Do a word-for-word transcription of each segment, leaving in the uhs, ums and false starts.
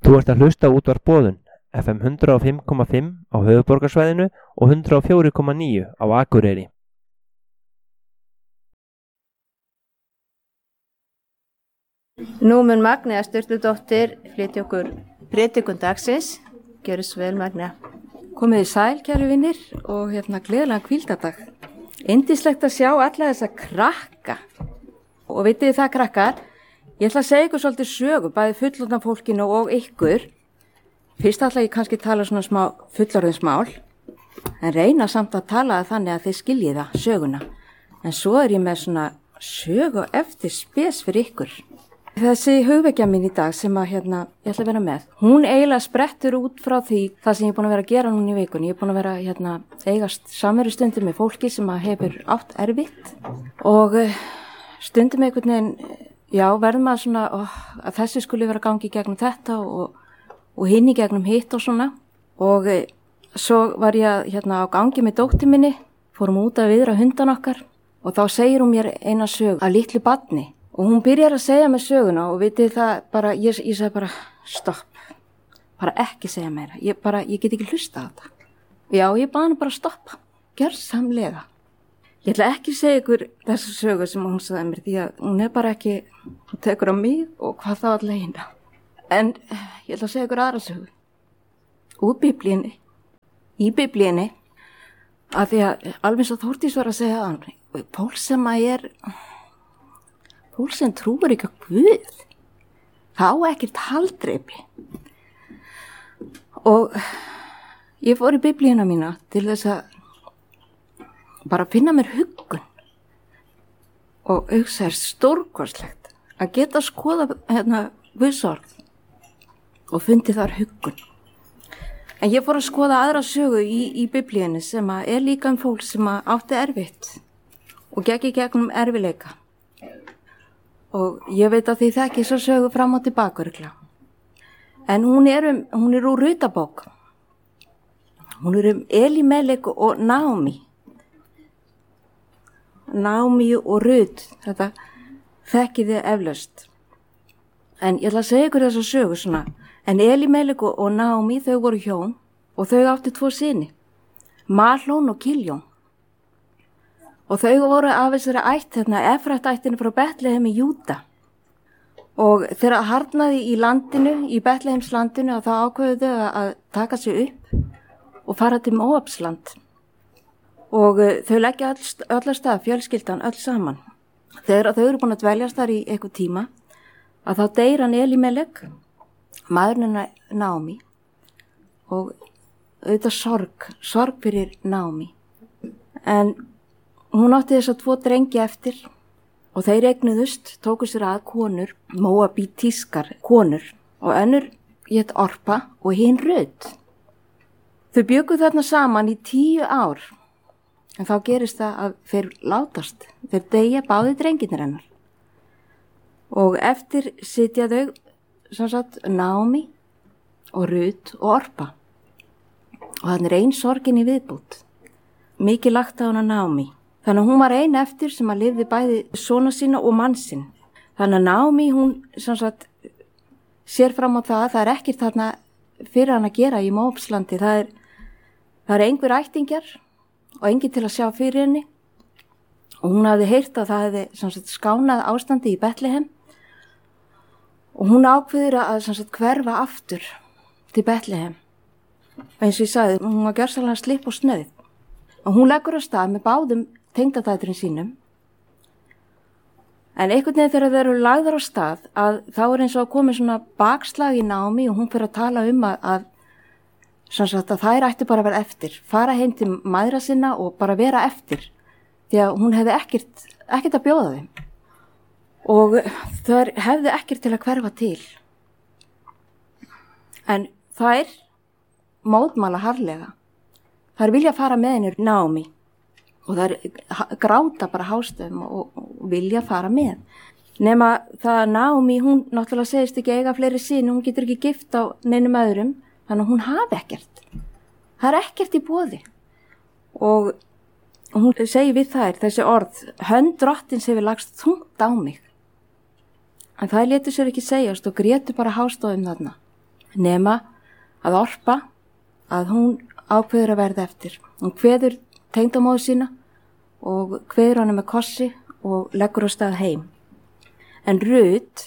Þú ert að hlusta á útvarp Boðun, F M hundrað og fimm komma fimm á höfuðborgarsvæðinu og hundrað og fjögur komma níu á Akureyri. Nú mun Magnea Sturludóttir flytja okkur prédikun dagsins. Gjörðu svo vel, Magnea. Komið í sæl, kæru vinir, og hérna gleðilegan hvíldardag. Yndislegt að sjá alla þessa krakka. Og vitið þið það, krakkar, ég ætla að segja ykkur svolítið sögu, bæði fullorðna fólkinu og ykkur. Fyrst ætla ég kannski að tala svona smá fullorðinsmál, en reyna samt að tala þannig að þið skiljið það, söguna. En svo er ég með svona sögu eftir spes fyrir ykkur. Þessi hugvekja mín í dag sem að hérna, ég ætla að vera með, hún eiginlega sprettur út frá því það sem ég er búin að vera að gera núna í vikunni. Ég er búin að vera hérna, eigast samverustundir með fólki sem að hefur átt erfitt og stundum einhvern veginn, já, verðum að svona, ó, að þessi skuli vera gangi gegnum þetta og, og hinn í gegnum hitt og svona. Og e, svo var ég hérna á gangi með dóttir minni, fórum út að viðra hundan okkar og þá segir hún mér eina sögu af litlu barni. Og hún byrjar að segja mér söguna og vitið það bara, ég, ég segi bara stopp, bara ekki segja meira, ég bara, ég get ekki hlusta á þetta. Já, ég bað hana bara stoppa, gjörsamlega. Ég ætla ekki að segja ykkur þessu sögu sem hún sagði mér því að hún er bara ekki, hún tekur á mig og hvað þá allir hérna. En ég ætla að segja ykkur aðra sögu, úr biblíunni, í biblíunni, að því að alveg svo Þórdís var að segja að hann, fólk sem að er... Fólk sem trúir ekki á Guð, þá ekkert haldreipi. Og ég fór í biblíuna mína til þess að bara finna mér huggun. Og hugsa er stórkostlegt að geta skoða hérna Guðsorð og fundi þar huggun. En ég fór að skoða aðra sögu í, í biblíunni sem að er líka um fólk sem að átti erfitt og gekk í gegnum erfileika. Og ég veit að þið þekki svo sögu fram og tilbaka örgla. En hún er, um, hún er úr Rutabók. Hún er um Elimelek og Naomi. Naomi og Rut, þetta þekkið þið eflaust. En ég ætla að segja ykkur þessa sögu svona. En Elimelek og Naomi, þau voru hjón og þau áttu tvo syni. Mahlón og Kiljón. Og þau voru af þessari ætt, hérna, Efrat-ættinu frá Betlehem í Júda. Og þegar harðnaði í landinu, í Betlehems landinu, þá ákveðu þau að taka sig upp og fara til Móabsland. Og uh, þau leggja öll, öll stað, fjölskyldan, öll saman. Þegar þau eru búin að dveljast þar í eitthvað tíma, að þá deyr hann Elimelek, maðurinn Naomi, og auðvitað sorg, sorg fyrir Naomi. En hún átti þess að tvo drengi eftir og þeir eignuðust, tóku sér að konur, móabítískar konur og önnur hét Orpa og hinn Rut. Þau bjuggu þarna saman í tíu ár en þá gerist það að þeir látast, þeir deyja báði drenginir hennar. Og eftir sitja þau, sem sagt, Naomi og Rut og Orpa og þannig er ein sorgin í viðbútt. Mikið lagt á hana Naomi. Þannig að hún var ein eftir sem að lifði bæði sona sína og mann sinn. Þannig að Naomi, hún sem sagt, sér fram á það að það er ekkert þarna fyrir hann að gera í Móabslandi. Það er, það er einhver ættingjar og engin til að sjá fyrir henni. Og hún hafði heyrt að það hefði sem sagt, skánað ástandi í Betlehem. Og hún ákveður að sem sagt, hverfa aftur til Betlehem. Eins og ég sagði, hún var gjörsamlega slipp og snöð. Og hún leggur á stað með báðum tengdadæturinn sínum. En einhvern veginn þegar þeir eru lagðar á stað að þá er eins og að komi svona bakslag í Naomi og hún fyrir að tala um að, að, sagt, að þær ætti bara að vera eftir, fara heim til mæðra sinna og bara vera eftir því að hún hefði ekkert, ekkert að bjóða þeim og þær hefði ekkert til að hverfa til. En þær mótmæla harðlega. Þær vilja fara með henni Naomi og þær gráta bara hástöfum og, og vilja fara með. Nema það að Naomi, hún náttúrulega segist ekki eiga fleiri syni, hún getur ekki gift á neinum öðrum, þannig að hún hafi ekkert. Það er ekkert í boði. Og hún segir við þær þessi orð, hönd drottins hefur lagst þungt á mig. En það létu sér ekki segjast og grétu bara hástöfum þarna. nema að Orpa, að hún ákveður að verða eftir. Hún kveður tengdamóður sína og kveður hana með kossi og leggur á stað heim. En Rut,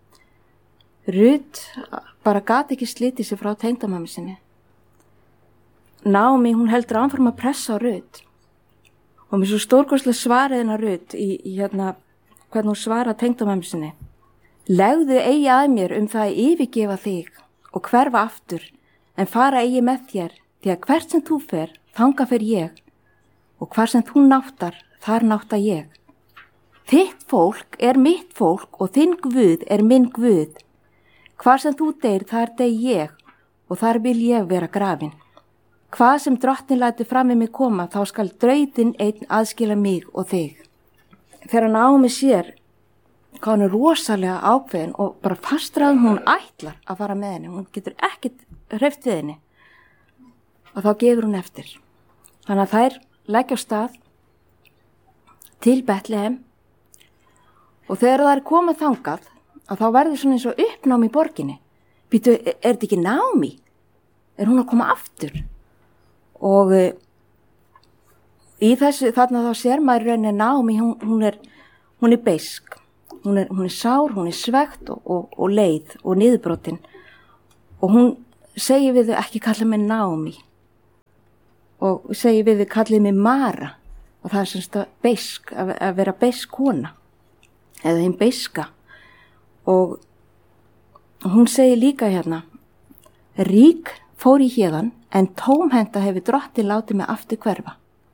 Rut bara gat ekki slítið sig frá tengdamömmu sinni. Naomi, hún heldur áfram að pressa á Rut. Og mér svo stórkostlega svarið hennar Rut í, í hérna, hvernig hún svara tengdamömmu sinni. Legðu eigi að mér um það að yfirgefa þig og hverfa aftur, en fara eigi með þér, því að hvert sem þú fer, þanga fer ég, og hvar sem þú náttar, þar nátta ég. Þitt fólk er mitt fólk og þinn Guð er minn Guð. Hvar sem þú deyr, þar deyr ég, og þar vil ég vera grafin. Hvað sem drottinn lætur fram við mig koma, þá skal drautin einn aðskila mig og þig. Þegar Naomi sér hvað hann er rosalega ákveðin og bara fastrað hún ætlar að fara með henni, hún getur ekkert hreyft við henni, og þá gefur hún eftir. Þannig að þær leggja á stað til Betlehem, og þegar það er komið þangað, að þá verður svona eins og uppnám í borginni. Býtu, er þetta ekki Naomi? Er hún að koma aftur? Og uh, í þessu, þarna þá sér maður rauninni Naomi, hún, hún er, hún er beisk. Hún er, hún er sár, hún er svegt og, og, og leið og niðurbrotin. Og hún segir við þau ekki kalla mig Naomi. Og segir við þau kallið mig Mara. Og það er semst að beisk, að, að vera beisk kona. Eða hinn beiska. Og hún segir líka hérna, rík fór í héðan, en tómhenta hefur drottinn látið mig aftur hverfa.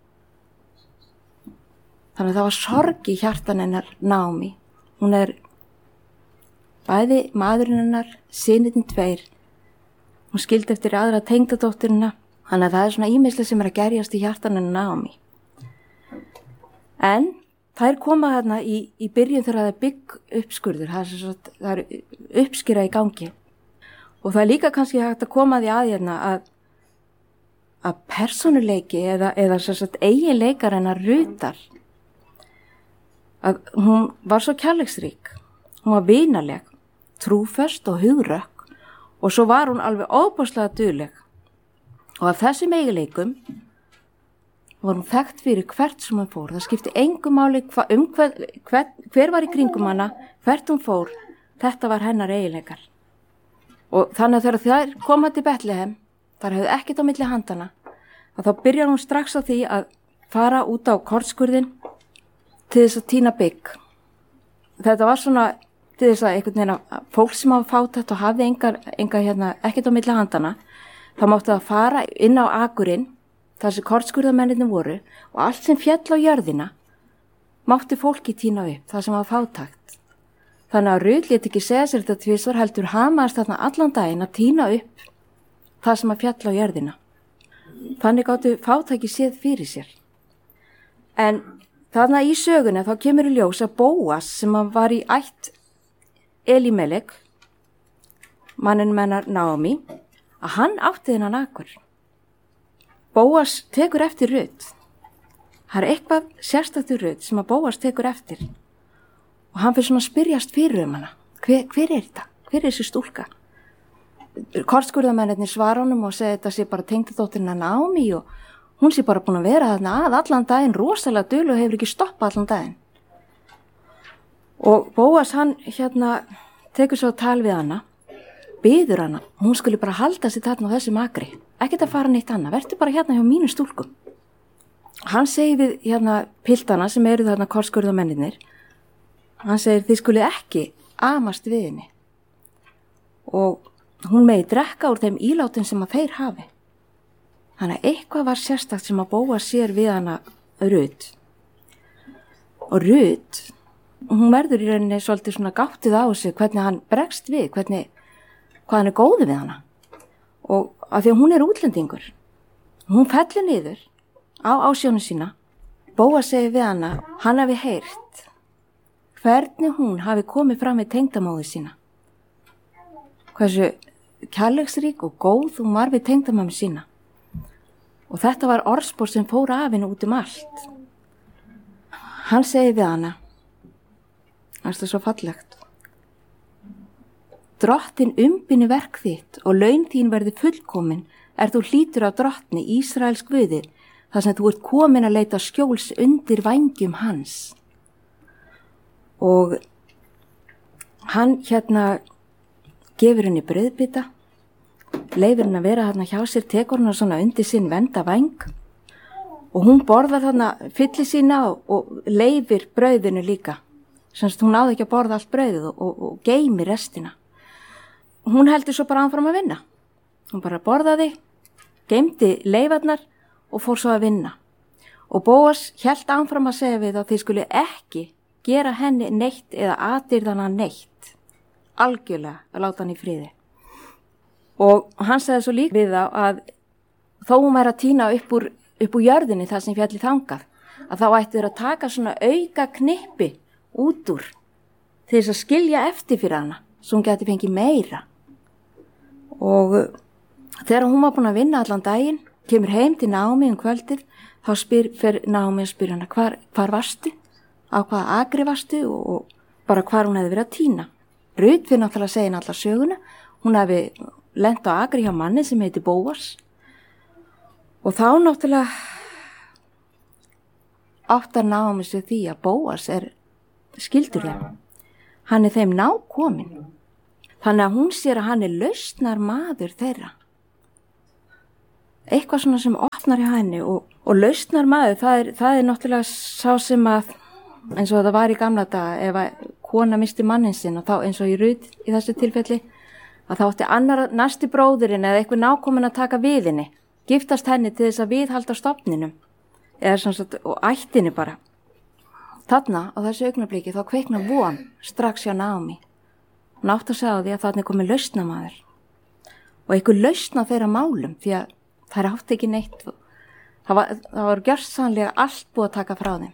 Þannig að það var sorg í hjartan hennar Naomi. Hún er bæði maðurinn hennar, synirnir tveir. Hún skildi eftir aðra tengdadótturina. Þannig að það er svona ýmislega sem er að gerjast í hjartan hennar Naomi. En þær koma þarna í, í byrjun þegar það er bygg uppskurður. Það er, svo, það er uppskýra í gangi. Og það er líka kannski hægt að koma því að hérna að, að persónuleiki eða, eða sagt, eiginleikar hennar Rutar, að hún var svo kærleiksrík, hún var vinaleg, trúföst og hugrökk, og svo var hún alveg óbúslega dugleg. Og af þessum eiginleikum var hún þekkt fyrir hvert sem hún fór. Það skipti engu máli hva, um hver, hver, hver var í kringum hana, hvert hún fór, þetta var hennar eiginleikar. Og þannig að þegar þær koma til Betlehem, þar hefði ekkert á milli handana, að þá byrjar hún strax á því að fara út á kornskurðin til þess að tína bygg. Þetta var svona til þess að einhvern veginn að fólk sem hafa fátækt og hafði engar, engar hérna, ekkert á milli handana, þá máttu það fara inn á akurinn, þar sem kornskurðamennirnir voru, og allt sem fjall á jörðina mátti fólki tína upp, það sem hafa fátækt. Þannig að Rut lét ekki segja sér þetta tvisvar, heldur hamaðist þarna allan daginn að tína upp það sem að fjalla á jörðina. Þannig gáttu fátæki séð fyrir sér. En þarna í sögunni þá kemur í ljós að Bóas, sem var í ætt Elimelek, manninn mennar Naomi, að hann átti þennan akur. Bóas tekur eftir Rut. Það er eitthvað sérstættur Rut sem að Bóas tekur eftir. Og hann fyrir svona að spyrjast fyrir um hana. Hver, hver er þetta? Hver er þessi stúlka? Kortskurðamennirnir svara honum og segja þetta sé bara tengdadóttirina Naomi og hún sé bara búin að vera þarna að allan daginn, rosalega dugleg og hefur ekki stoppað allan daginn. Og Bóas hann hérna tekur svo að tala við hana, biður hana, hún skulle bara halda sig þarna á þessu makri, ekkert að fara neitt annað, verður bara hérna hjá mínu stúlkum. Hann segir við hérna piltana sem eru þarna kortskurðamennirnir, hann segir þið skuli ekki amast við henni og hún megi drekka úr þeim ílátum sem að þeir hafi. Þannig að eitthvað var sérstakt sem að Bóas sér við hana Rut. Og Rut, hún verður í rauninni svolítið svona gáttið á sig hvernig hann bregst við, hvernig, hvað hann er góði við hana. Og af því að hún er útlendingur, hún fellir niður á ásjónu sína. Bóas segir við hana, hann hafi heyrt hvernig hún hafi komið fram við tengdamóðu sína. Hversu kærleiksrík og góð hún var við tengdamömmu sína. Og þetta var orðspor sem fór af henni út um allt. Hann segir við hana, það er svo fallegt, drottin umbini verk þitt og laun þín verði fullkomin er þú hlýtur af drottni Ísraels guðir þar sem þú ert komin að leita skjóls undir vængjum hans. Og hann hérna gefur henni brauðbita, leifir henni að vera þarna hjá sér, tekur henni svona undir sinn vernda væng og hún borðar þarna fylli sína og, og leifir brauðinu líka. Semst hún náði ekki að borða allt brauðið og, og, og geymir restina. Hún heldur svo bara áfram að vinna. Hún bara borðaði, geymdi leifarnar og fór svo að vinna. Og Bóas hélt áfram að segja við að þið skuli ekki gera henni neitt eða atyrðana neitt. Algjörlega að láta hann í friði. Og hann segði svo líka við þá að þó hún væri að tína upp úr, upp úr jörðinni þar sem fjalli þangað, að þá ætti þeir að taka svona auka knippi út úr til þess að skilja eftir fyrir hana, svo hún geti fengið meira. Og þegar hún var búin að vinna allan daginn, kemur heim til Naomi um kvöldið, þá spyr, fer Naomi að spyrja hana, hvar, hvar varstu? Á hvaða agri varstu? Og, og bara hvar hún hefði verið að tína. Rut fyrir náttúrulega að segja henni alla söguna. Hún hefði lent á agri hjá manni sem heiti Bóas. Og þá náttúrulega áttar Naomi sig því að Bóas er skildur þeim. Hann er þeim nákominn. Þannig að hún sér að hann er lausnar maður þeirra. Eitthvað svona sem opnar hjá henni og, og lausnar maður, það er, það er náttúrulega sá sem að, eins og það var í gamla daga, ef að kona misti mannin sinn og þá eins og í Rut í þessu tilfelli, að þá átti annar næsti bróðurinn eða eitthvað nákominn að taka við henni, giftast henni til þess að viðhalda stofninum, eða svona svona, og ættinni bara. Þarna á þessu augnabliki þá kveiknar von strax hjá Naomi. Hún átti að segja á því að þarna er komið lausnamaður og eitthvað lausna þeirra málum því að þær átti ekki neitt. Það var, það var gjörsamlega allt búið að taka frá þeim.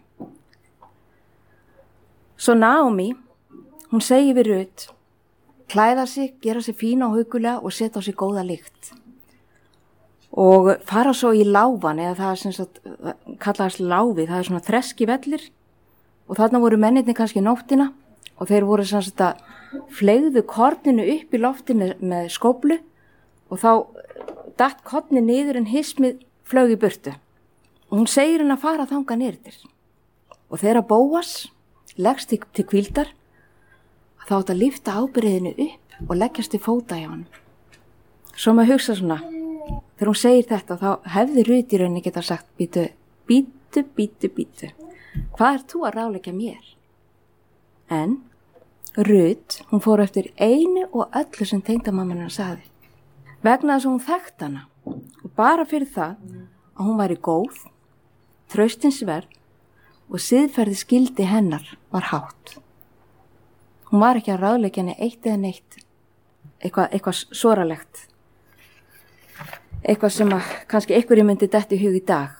Svo Naomi, hún segir við Rut, klæða sig, gera sig fína og hugulega og setja á sig góða lykt. Og fara svo í láfan, eða það er sem sagt, kallaðast láfi, það er svona þreski vellir og þarna voru mennirni kannski nóttina og þeir voru sem sagt að fleygðu korninu upp í loftinu með skóflu og þá datt korni niður en hismið flög í burtu. Og hún segir henni að fara þangað niður. Og þegar Bóas leggst til, til hvíldar, þá átt að lyfta ábyrgðinu upp og leggjast til fóta hjá hann. Svo maður hugsa svona, þegar hún segir þetta, þá hefði Rut í rauninni geta sagt, bítu, bítu, bítu, bítu. Hvað er þú að ráðleggja mér? En Rut, hún fór eftir einu og öllu sem tengdamamma hennar sagði. Vegna þess að hún þekkt hana og bara fyrir það að hún væri góð, traustinsverð og siðferði skildi hennar var hátt. Hún var ekki að ráðleggja henni eitt eða neitt, eitthvað, eitthvað soralegt, eitthvað sem að kannski einhverju myndi detta í hug í dag.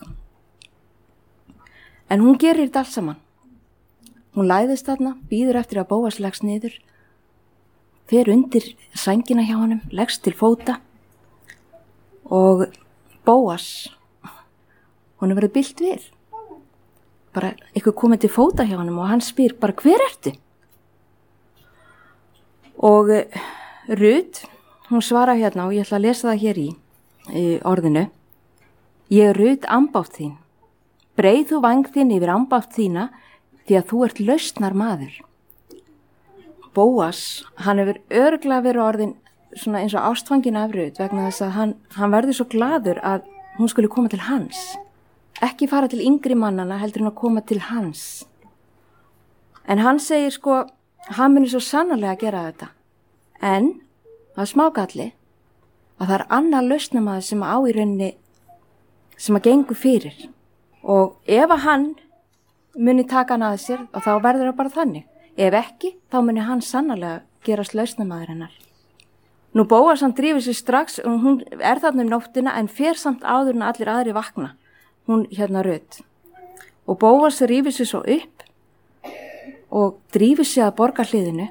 En hún gerir þetta allt saman. Hún læðist þarna, býður eftir að Bóas leggst niður, fer undir sængina hjá honum, leggst til fóta og Bóas, hún er verið bilt við. Bara eitthvað komið til fóta hjá honum og hann spyr bara, hver ertu? Og Rut, hún svara hérna og ég ætla að lesa það hér í, í orðinu. Ég er Rut ambátt þín. Breið þú væng þín yfir ambátt þína því að þú ert lausnar maður. Bóas, hann hefur örugglega verið orðin svona eins og ástfangin af Rut vegna þess að hann, hann verður svo gladur að hún skulle koma til hans. Ekki fara til yngri mannana heldur en að koma til hans. En hann segir sko, hann munir svo sannarlega að gera þetta. En það er smágalli að það er annar lausnamaður sem á í rauninni sem að gengur fyrir. Og ef að hann muni taka hann að sér og þá verður það bara þannig. Ef ekki, þá muni hann sannarlega gerast lausnamaður hennar. Nú Bóas hann drífur sig strax og hún er þarna um nóttina en fer samt áður en allir aðri vakna. Hún hérna Rut. Og Bóas rífur sig svo upp og drífur sig að borgarhliðinu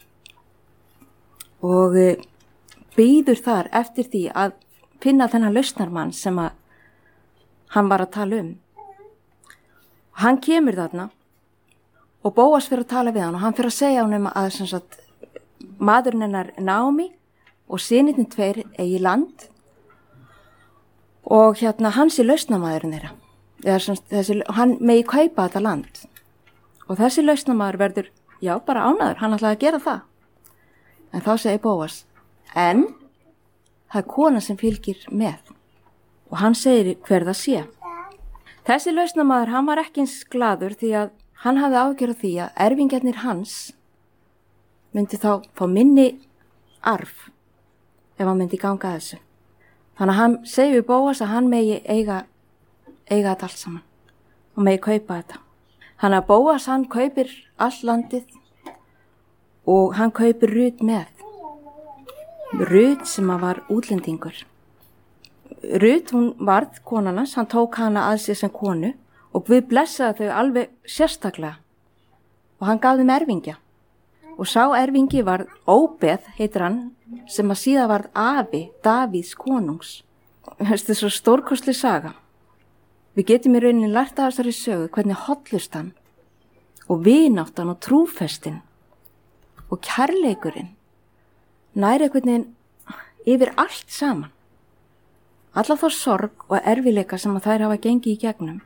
og býður þar eftir því að finna þennan lausnarmann sem að hann var að tala um. Hann kemur þarna og Bóas fyrir að tala við hann og hann fyrir að segja hann um að sagt, maðurinn hennar Naomi og synirnir tveir eigi land og hérna hans er lausnamaðurinn þeirra. Eða, þessi, hann megi kaupa þetta land og þessi lausnamaður verður, já, bara ánæður, hann ætlaði að gera það. En þá segi Bóas, en það er kona sem fylgir með og hann segir hver það sé. Þessi lausnamaður, hann var ekki eins glaður því að hann hafði ágjörð því að erfingjarnir hans myndi þá fá minni arf ef hann myndi ganga þessu. Þannig að hann segir við Bóas að hann megi eiga, eiga þetta allt saman og megi kaupa þetta. Þannig að Bóas hann kaupir allt landið og hann kaupir Rut með. Rut sem að var útlendingur. Rut hún varð konarnas, hann tók hana að sér sem konu og Guð blessaði þau alveg sérstaklega og hann gaf þeim erfingja. Og sá erfingi var Óbeð, heitir hann, sem að síðan varð afi Davíðs konungs. Þetta er svo stórkostleg saga. Við getum í rauninni lært af þessari sögu hvernig hollustan og vináttan og trúfestin og kærleikurinn næri einhvern veginn yfir allt saman. Alla þá sorg og erfileika sem að þær hafa gengið í gegnum.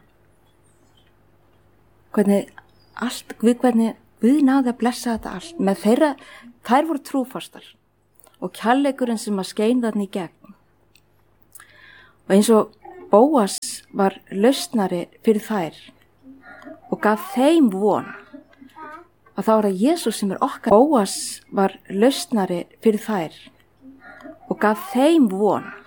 Hvernig allt, við hvernig Guð náði að blessa þetta allt. Með þeirra, þær voru trúfastar og kærleikurinn sem að skein þarna í gegn. Og eins og Bóas var lausnari fyrir þær og gaf þeim von að þá er það Jesús sem er okkar. Bóas var lausnari fyrir þær og gaf þeim von